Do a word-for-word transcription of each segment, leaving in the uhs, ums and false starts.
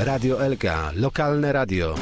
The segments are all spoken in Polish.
Radio L K, lokalne radio.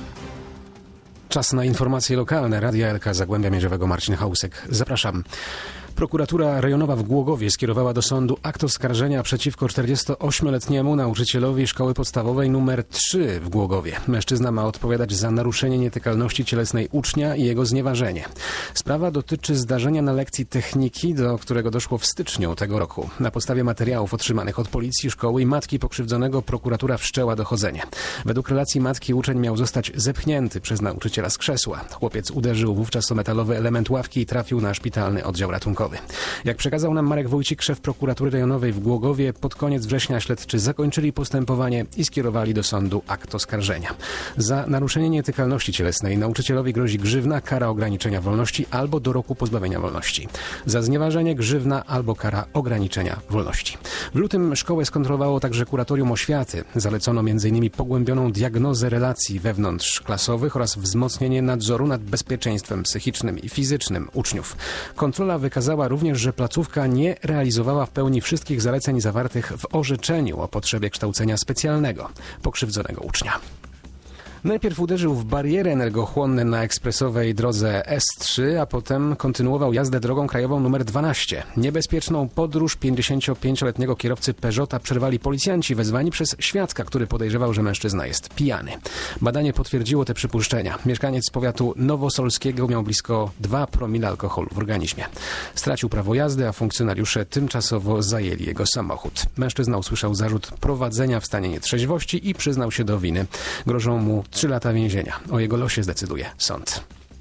Czas na informacje lokalne. Radia L K Zagłębia Mierzowego, Marcin Hałusek. Zapraszam. Prokuratura rejonowa w Głogowie skierowała do sądu akt oskarżenia przeciwko czterdziestoośmioletniemu nauczycielowi szkoły podstawowej numer trzy w Głogowie. Mężczyzna ma odpowiadać za naruszenie nietykalności cielesnej ucznia i jego znieważenie. Sprawa dotyczy zdarzenia na lekcji techniki, do którego doszło w styczniu tego roku. Na podstawie materiałów otrzymanych od policji, szkoły i matki pokrzywdzonego prokuratura wszczęła dochodzenie. Według relacji matki uczeń miał zostać zepchnięty przez nauczyciela z krzesła. Chłopiec uderzył wówczas o metalowy element ławki i trafił na szpitalny oddział ratunkowy. Jak przekazał nam Marek Wójcik, szef prokuratury rejonowej w Głogowie, pod koniec września śledczy zakończyli postępowanie i skierowali do sądu akt oskarżenia. Za naruszenie nietykalności cielesnej nauczycielowi grozi grzywna, kara ograniczenia wolności albo do roku pozbawienia wolności. Za znieważenie grzywna albo kara ograniczenia wolności. W lutym szkołę skontrolowało także kuratorium oświaty. Zalecono między innymi pogłębioną diagnozę relacji wewnątrzklasowych oraz wzmocnienie nadzoru nad bezpieczeństwem psychicznym i fizycznym uczniów. Kontrola wykazała również, że placówka nie realizowała w pełni wszystkich zaleceń zawartych w orzeczeniu o potrzebie kształcenia specjalnego pokrzywdzonego ucznia. Najpierw uderzył w bariery energochłonne na ekspresowej drodze S trzy, a potem kontynuował jazdę drogą krajową numer dwanaście. Niebezpieczną podróż pięćdziesięciopięcioletniego kierowcy Peugeota przerwali policjanci wezwani przez świadka, który podejrzewał, że mężczyzna jest pijany. Badanie potwierdziło te przypuszczenia. Mieszkaniec z powiatu nowosolskiego miał blisko dwa promile alkoholu w organizmie. Stracił prawo jazdy, a funkcjonariusze tymczasowo zajęli jego samochód. Mężczyzna usłyszał zarzut prowadzenia w stanie nietrzeźwości i przyznał się do winy. Grożą mu trzy lata więzienia. O jego losie zdecyduje sąd.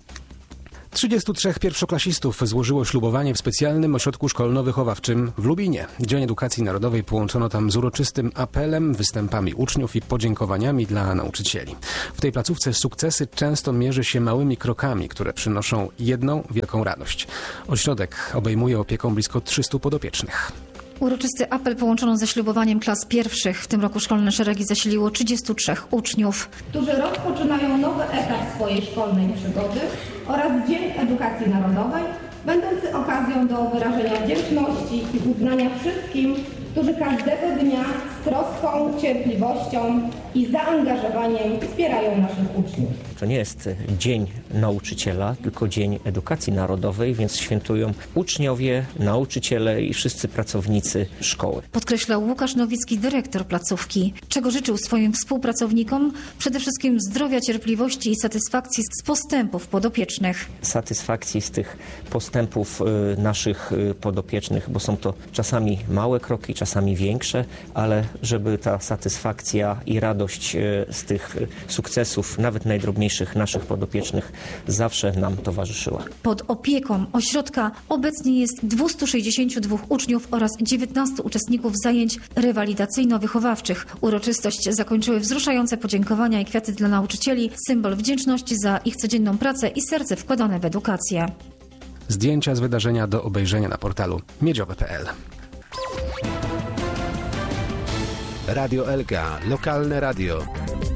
trzydziestu trzech pierwszoklasistów złożyło ślubowanie w specjalnym ośrodku szkolno-wychowawczym w Lubinie. Dzień Edukacji Narodowej połączono tam z uroczystym apelem, występami uczniów i podziękowaniami dla nauczycieli. W tej placówce sukcesy często mierzy się małymi krokami, które przynoszą jedną wielką radość. Ośrodek obejmuje opieką blisko trzystu podopiecznych. Uroczysty apel połączono ze ślubowaniem klas pierwszych. W tym roku szkolne szeregi zasiliło trzydziestu trzech uczniów, którzy rozpoczynają nowy etap swojej szkolnej przygody, oraz Dzień Edukacji Narodowej, będący okazją do wyrażenia wdzięczności i uznania wszystkim, którzy każdego dnia z troską, cierpliwością i zaangażowaniem wspierają naszych uczniów. To nie jest Dzień Nauczyciela, tylko Dzień Edukacji Narodowej, więc świętują uczniowie, nauczyciele i wszyscy pracownicy szkoły. Podkreślał Łukasz Nowicki, dyrektor placówki. Czego życzył swoim współpracownikom? Przede wszystkim zdrowia, cierpliwości i satysfakcji z postępów podopiecznych. Satysfakcji z tych postępów y, naszych y, podopiecznych, bo są to czasami małe kroki, czasami większe, ale żeby ta satysfakcja i radość y, z tych y, sukcesów, nawet najdrobniejszych naszych podopiecznych, zawsze nam towarzyszyła. Pod opieką ośrodka obecnie jest dwieście sześćdziesiąt dwa uczniów oraz dziewiętnastu uczestników zajęć rewalidacyjno-wychowawczych. Uroczystość zakończyły wzruszające podziękowania i kwiaty dla nauczycieli, symbol wdzięczności za ich codzienną pracę i serce wkładane w edukację. Zdjęcia z wydarzenia do obejrzenia na portalu miedziowe kropka p l. Radio L K, lokalne radio.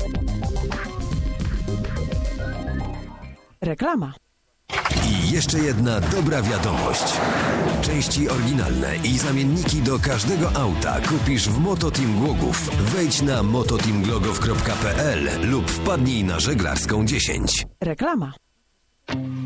Reklama. I jeszcze jedna dobra wiadomość. Części oryginalne i zamienniki do każdego auta kupisz w Mototeam Głogów. Wejdź na mototeamglogow kropka p l lub wpadnij na Żeglarską dziesięć. Reklama.